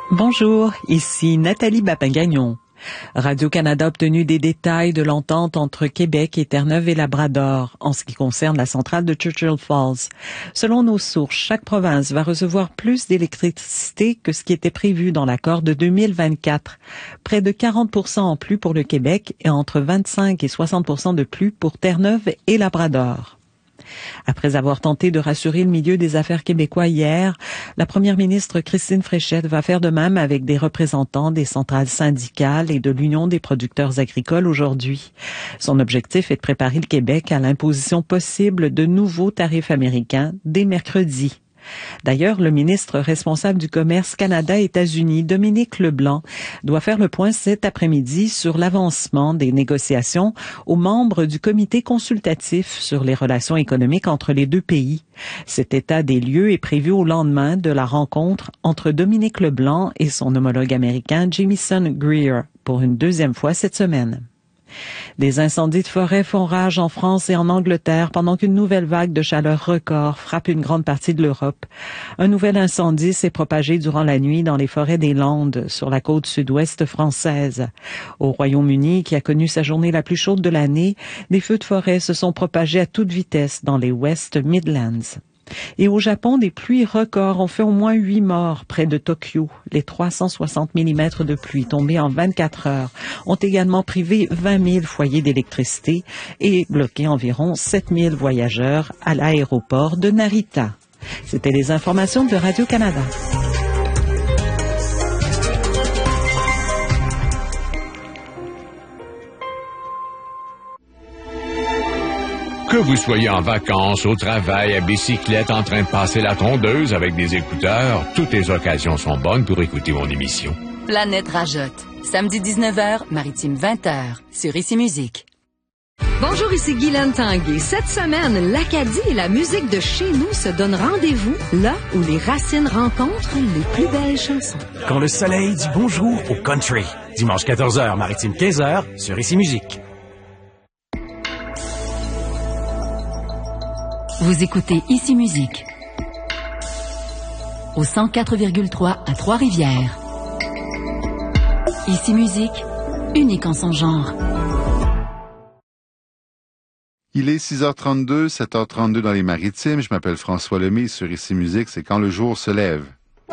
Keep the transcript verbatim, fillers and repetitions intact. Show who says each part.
Speaker 1: Bonjour, ici Nathalie Bapin-Gagnon. Radio-Canada a obtenu des détails de l'entente entre Québec et Terre-Neuve et Labrador en ce qui concerne la centrale de Churchill Falls. Selon nos sources, chaque province va recevoir plus d'électricité que ce qui était prévu dans l'accord de deux mille vingt-quatre. Près de quarante pour cent en plus pour le Québec et entre vingt-cinq et soixante pour cent de plus pour Terre-Neuve et Labrador. Après avoir tenté de rassurer le milieu des affaires québécois hier, la première ministre Christine Fréchette va faire de même avec des représentants des centrales syndicales et de l'Union des producteurs agricoles aujourd'hui. Son objectif est de préparer le Québec à l'imposition possible de nouveaux tarifs américains dès mercredi. D'ailleurs, le ministre responsable du commerce Canada-États-Unis, Dominique Leblanc, doit faire le point cet après-midi sur l'avancement des négociations aux membres du comité consultatif sur les relations économiques entre les deux pays. Cet état des lieux est prévu au lendemain de la rencontre entre Dominique Leblanc et son homologue américain Jamieson Greer pour une deuxième fois cette semaine. Des incendies de forêt font rage en France et en Angleterre pendant qu'une nouvelle vague de chaleur record frappe une grande partie de l'Europe. Un nouvel incendie s'est propagé durant la nuit dans les forêts des Landes, sur la côte sud-ouest française. Au Royaume-Uni, qui a connu sa journée la plus chaude de l'année, des feux de forêt se sont propagés à toute vitesse dans les West Midlands. Et au Japon, des pluies records ont fait au moins huit morts près de Tokyo. Les trois cent soixante millimètres de pluie tombés en vingt-quatre heures ont également privé vingt mille foyers d'électricité et bloqué environ sept mille voyageurs à l'aéroport de Narita. C'était les informations de Radio-Canada.
Speaker 2: Que vous soyez en vacances, au travail, à bicyclette, en train de passer la tondeuse avec des écouteurs, toutes les occasions sont bonnes pour écouter mon émission.
Speaker 3: Planète Rajotte. Samedi dix-neuf heures, Maritime vingt heures, sur Ici Musique.
Speaker 4: Bonjour, ici Guylaine Tanguay. Cette semaine, l'Acadie et la musique de chez nous se donnent rendez-vous là où les racines rencontrent les plus belles chansons.
Speaker 5: Quand le soleil dit bonjour au country. Dimanche quatorze heures, Maritime quinze heures, sur Ici Musique.
Speaker 3: Vous écoutez Ici Musique au cent quatre virgule trois à Trois-Rivières. Ici Musique, unique en son genre.
Speaker 6: Il est six heures trente-deux, sept heures trente-deux dans les Maritimes. Je m'appelle François Lemay. Sur Ici Musique, c'est quand le jour se lève.